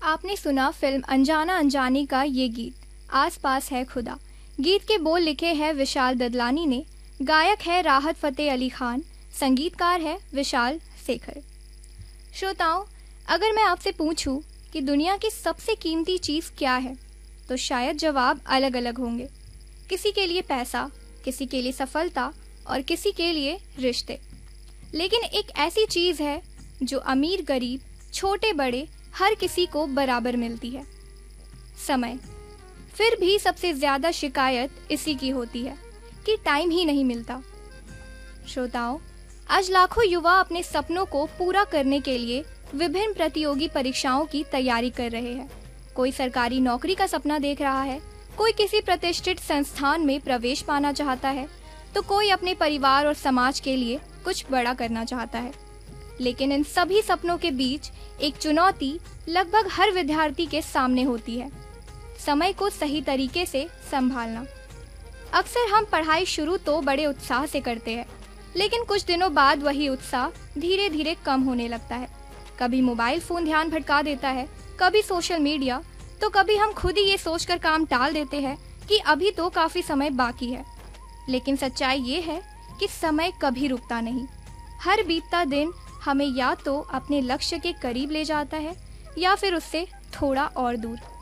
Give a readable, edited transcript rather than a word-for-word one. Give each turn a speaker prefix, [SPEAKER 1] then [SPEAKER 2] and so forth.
[SPEAKER 1] आपने सुना फिल्म अनजाना अनजानी का ये गीत आस पास है खुदा। गीत के बोल लिखे हैं विशाल ददलानी ने, गायक है राहत फतेह अली खान, संगीतकार है विशाल शेखर। श्रोताओं, अगर मैं आपसे पूछूं कि दुनिया की सबसे कीमती चीज़ क्या है, तो शायद जवाब अलग अलग होंगे। किसी के लिए पैसा, किसी के लिए सफलता और किसी के लिए रिश्ते। लेकिन एक ऐसी चीज़ है जो अमीर गरीब छोटे बड़े हर किसी को बराबर मिलती है, समय। फिर भी सबसे ज़्यादा शिकायत इसी की होती है कि टाइम ही नहीं मिलता। श्रोताओं, आज लाखों युवा अपने सपनों को पूरा करने के लिए विभिन्न प्रतियोगी परीक्षाओं की तैयारी कर रहे हैं। कोई सरकारी नौकरी का सपना देख रहा है, कोई किसी प्रतिष्ठित संस्थान में प्रवेश पाना चाहता है, तो कोई अपने परिवार और समाज के लिए कुछ बड़ा करना चाहता है। लेकिन इन सभी सपनों के बीच एक चुनौती लगभग हर विद्यार्थी के सामने होती है, समय को सही तरीके से संभालना। अक्सर हम पढ़ाई शुरू तो बड़े उत्साह से करते हैं, लेकिन कुछ दिनों बाद वही उत्साह धीरे धीरे कम होने लगता है। कभी मोबाइल फोन ध्यान भटका देता है, कभी सोशल मीडिया, तो कभी हम खुद ही ये सोचकर काम टाल देते हैं कि अभी तो काफी समय बाकी है। लेकिन सच्चाई ये है कि समय कभी रुकता नहीं। हर बीतता दिन हमें या तो अपने लक्ष्य के करीब ले जाता है या फिर उससे थोड़ा और दूर।